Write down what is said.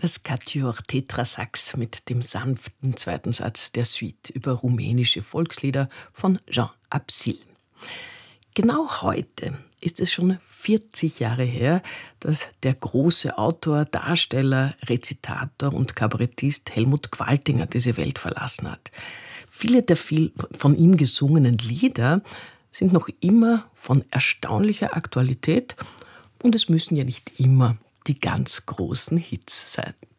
Das Quatuor Tetrasax mit dem sanften zweiten Satz der Suite über rumänische Volkslieder von Jean Absil. Genau heute ist es schon 40 Jahre her, dass der große Autor, Darsteller, Rezitator und Kabarettist Helmut Qualtinger diese Welt verlassen hat. Viele der von ihm gesungenen Lieder sind noch immer von erstaunlicher Aktualität und es müssen ja nicht immer die ganz großen Hits sein.